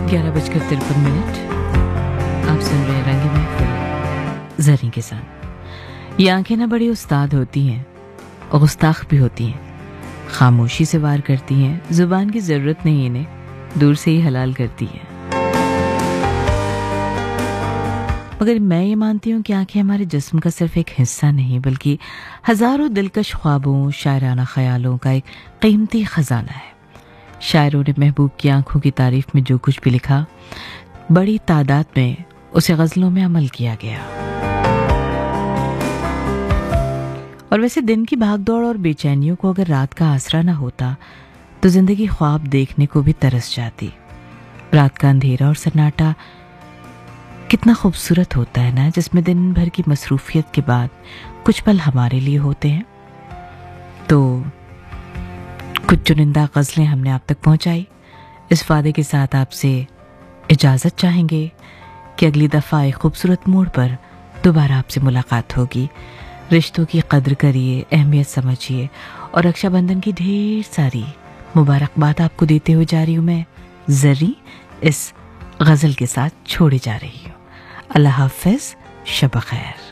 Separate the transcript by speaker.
Speaker 1: 11:53। आप सुन रहे हैं रंग महफिल ज़री के साथ। ये आंखें ना बड़ी उस्ताद होती हैं और गुस्ताख भी होती हैं। खामोशी से वार करती हैं, जुबान की ज़रूरत नहीं इन्हें, दूर से ही हलाल करती हैं। मगर मैं ये मानती हूँ कि आंखें हमारे जिस्म का सिर्फ एक हिस्सा नहीं बल्कि हज़ारों दिलकश ख्वाबों, शायराना ख्यालों का एक कीमती ख़जाना है। शायरों ने महबूब की आंखों की तारीफ में जो कुछ भी लिखा, बड़ी तादाद में उसे गज़लों में अमल किया गया। और वैसे दिन की भागदौड़ और बेचैनियों को अगर रात का आसरा ना होता तो जिंदगी ख्वाब देखने को भी तरस जाती। रात का अंधेरा और सन्नाटा कितना खूबसूरत होता है ना, जिसमें दिन भर की मसरूफियत के बाद कुछ पल हमारे लिए होते हैं। तो कुछ चुनिंदा गज़लें हमने आप तक पहुंचाई। इस वादे के साथ आपसे इजाज़त चाहेंगे कि अगली दफ़ा एक खूबसूरत मोड़ पर दोबारा आपसे मुलाकात होगी। रिश्तों की कद्र करिए, अहमियत समझिए और रक्षाबंधन की ढेर सारी मुबारकबाद आपको देते हुए जा रही हूँ मैं ज़री इस गज़ल के साथ छोड़े जा रही हूँ। अल्लाह हाफ़िज़, शब खैर।